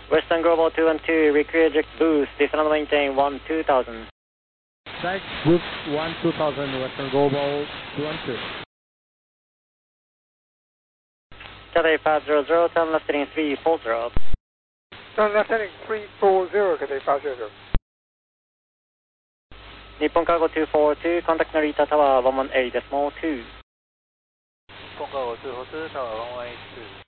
Western Global 212, require eject boost, descend maintain 2000. Strike boost 2000, Western Global 212. Cathay Path 00, turn left heading 340. Turn left heading 340, Cathay Path 00. Nippon Cargo 242, contact Narita Tower 118.2. Nippon Cargo 242, Tower 118.2.